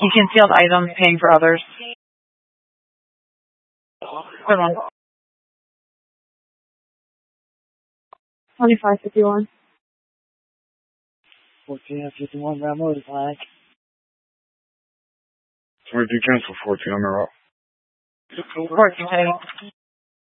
concealed items, paying for others. Good one. 2551. 1451, Rambo is blank. 22 cancel, 14 on the route. 14 heading.